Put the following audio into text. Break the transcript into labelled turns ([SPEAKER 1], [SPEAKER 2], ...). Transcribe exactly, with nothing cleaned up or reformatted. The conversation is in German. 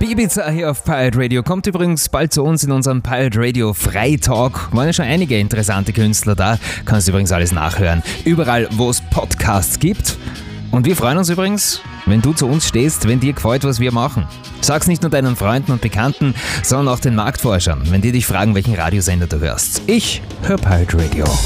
[SPEAKER 1] Ibiza hier auf Pirate Radio. Kommt übrigens bald zu uns in unserem Pirate Radio Freitalk. Waren ja schon einige interessante Künstler da. Kannst du übrigens alles nachhören. Überall, wo es Podcasts gibt. Und wir freuen uns übrigens, wenn du zu uns stehst, wenn dir gefällt, was wir machen. Sag's nicht nur deinen Freunden und Bekannten, sondern auch den Marktforschern, wenn die dich fragen, welchen Radiosender du hörst. Ich höre Pirate Radio.